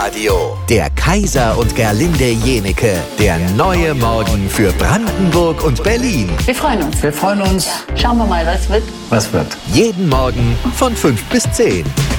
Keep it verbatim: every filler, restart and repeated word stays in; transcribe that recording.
Live-Radio. Der Kaiser und Gerlinde Jenike. Der neue Morgen für Brandenburg und Berlin. Wir freuen uns. Wir freuen uns. Schauen wir mal, was wird. Was wird? Jeden Morgen von fünf bis zehn.